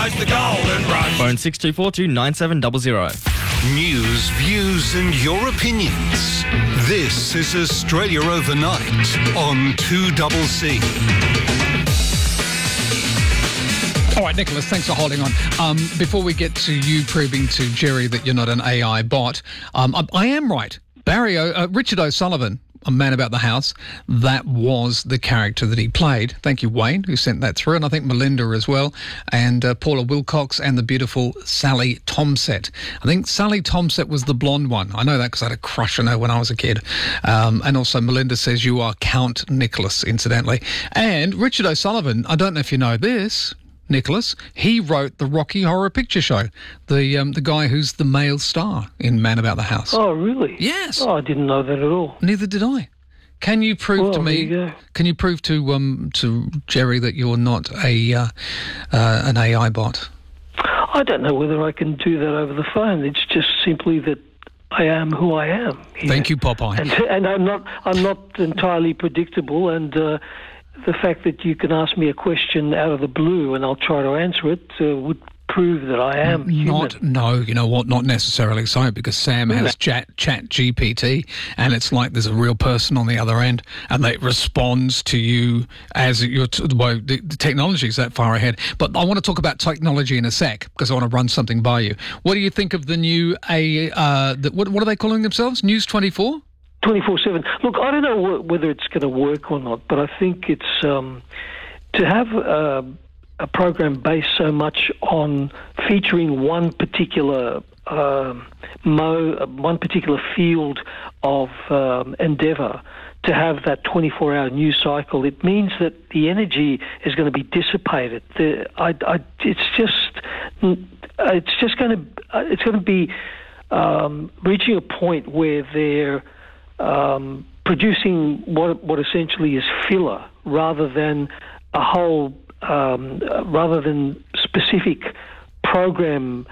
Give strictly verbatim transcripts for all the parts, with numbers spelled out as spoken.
lies the golden rush. Phone six two four two nine seven zero zero. News, views and your opinions. This is Australia Overnight on two C C. All right, Nicholas, thanks for holding on. Um, before we get to you proving to Jerry that you're not an A I bot, um, I, I am right. Barry, o, uh, Richard O'Sullivan, a man about the house, that was the character that he played. Thank you, Wayne, who sent that through, and I think Melinda as well, and uh, Paula Wilcox and the beautiful Sally Tomset. I think Sally Tomset was the blonde one. I know that because I had a crush on her when I was a kid. Um, and also Melinda says you are Count Nicholas, incidentally. And Richard O'Sullivan, I don't know if you know this, Nicholas, he wrote the Rocky Horror Picture Show, the um, the guy who's the male star in Man About the House. Oh, really? Yes. Oh, I didn't know that at all. Neither did I. Can you prove well, to me? You can you prove to um to Jerry that you're not a uh, uh, an A I bot? I don't know whether I can do that over the phone. It's just simply that I am who I am. Here. Thank you, Popeye. And, and I'm not I'm not entirely predictable, and uh, the fact that you can ask me a question out of the blue and I'll try to answer it uh, would prove that I am human. Not, no, you know what, not necessarily so, because Sam has chat, chat G P T, and it's like there's a real person on the other end, and it responds to you as you're, t- well, the, the technology is that far ahead. But I want to talk about technology in a sec, because I want to run something by you. What do you think of the new, a uh, the, what, what are they calling themselves? News twenty-four? twenty-four seven. Look, I don't know wh- whether it's going to work or not, but I think it's um, to have uh, a program based so much on featuring one particular uh, mo, one particular field of um, endeavour. To have that twenty-four hour news cycle, it means that the energy is going to be dissipated. The, I, I, it's just, it's just going to, it's going to be um, reaching a point where they're Um, producing what what essentially is filler rather than a whole, um, uh, rather than specific program,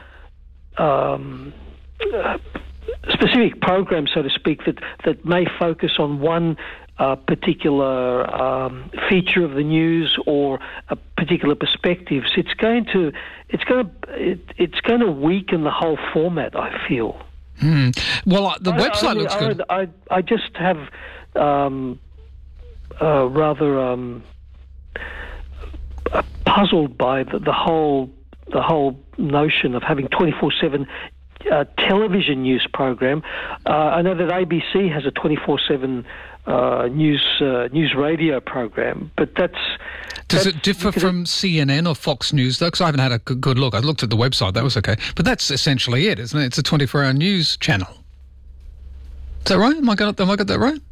um, uh, specific program, so to speak, that, that may focus on one uh, particular um, feature of the news or a particular perspectives. It's going to it's going to it, it's going to weaken the whole format, I feel. Hmm. Well, uh, the I, website I, looks I, good. I, I just have um, uh, rather um, uh, puzzled by the, the whole the whole notion of having twenty-four seven uh, television news program. Uh, I know that A B C has a twenty-four seven uh, news uh, news radio program, but that's. Does that's, it differ from C N N or Fox News, though? Because I haven't had a good, good look. I looked at the website. That was okay. But that's essentially it, isn't it? It's a twenty-four hour news channel. Is that right? Am I got, am I got that right?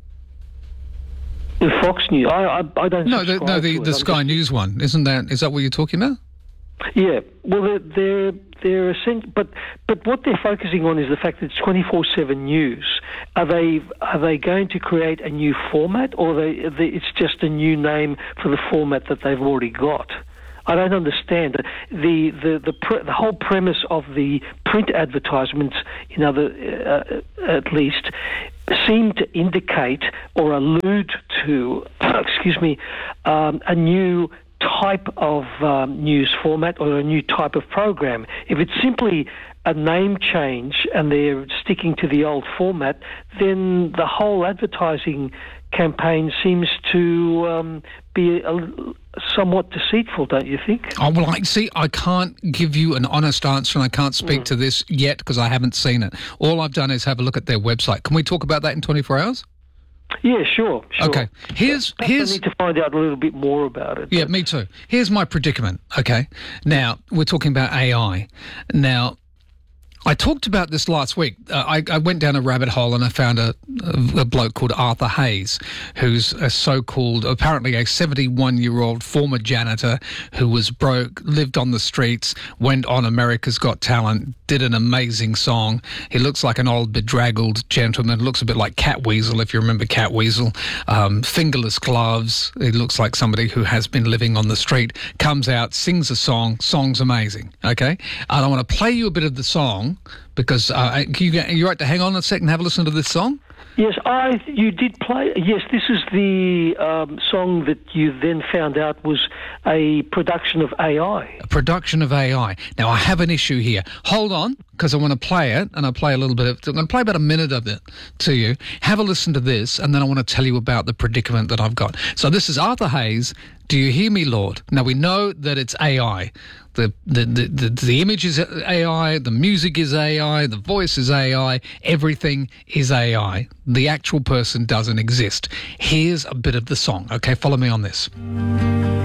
The Fox News. I, I, I don't No, the, subscribe no, the, to it. the I'm Sky just- News one. Isn't that, is that what you're talking about? Yeah, well, they're they're, they're essential, but but what they're focusing on is the fact that it's twenty-four seven news. Are they are they going to create a new format, or are they, they, it's just a new name for the format that they've already got? I don't understand the the the, pre, the whole premise of the print advertisements, in other uh, at least, seem to indicate or allude to, excuse me, um, a new type of um, news format or a new type of program. If it's simply a name change and they're sticking to the old format, then the whole advertising campaign seems to um, be a, somewhat deceitful, don't you think? Oh, well, I see, I can't give you an honest answer, and I can't speak mm. to this yet because I haven't seen it. All I've done is have a look at their website. Can we talk about that in twenty-four hours? Yeah, sure, sure. Okay, here's... Perhaps here's I need to find out a little bit more about it. Yeah, but... me too. Here's my predicament, okay? Now, we're talking about A I. Now, I talked about this last week. Uh, I, I went down a rabbit hole and I found a, a, a bloke called Arthur Hayes, who's a so-called, apparently a seventy-one-year-old former janitor who was broke, lived on the streets, went on America's Got Talent, did an amazing song. He looks like an old bedraggled gentleman, looks a bit like Cat Weasel, if you remember Cat Weasel. Um, fingerless gloves. He looks like somebody who has been living on the street, comes out, sings a song, song's amazing, okay? And I want to play you a bit of the song because uh, you, you're right to hang on a second and have a listen to this song? Yes, I. You did play. Yes, this is the um, song that you then found out was a production of A I. A production of A I. Now, I have an issue here. Hold on, because I want to play it, and I'll play a little bit of it. I'm going to play about a minute of it to you. Have a listen to this, and then I want to tell you about the predicament that I've got. So this is Arthur Hayes, Do You Hear Me, Lord? Now, we know that it's A I. The, the, the, the, the image is A I, the music is A I, the voice is A I, everything is A I. The actual person doesn't exist. Here's a bit of the song. Okay, follow me on this.